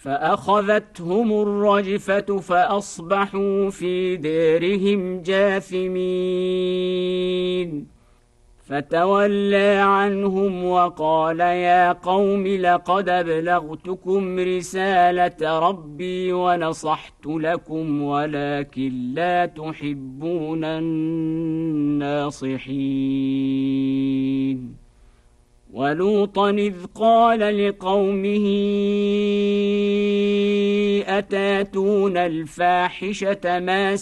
فأخذتهم الرجفة فأصبحوا في دارهم جاثمين فتولى عنهم وقال يا قوم لقد أبلغتكم رسالة ربي ونصحت لكم ولكن لا تحبون الناصحين ولوطا إذ قال لقومه أتاتون الفاحشة ما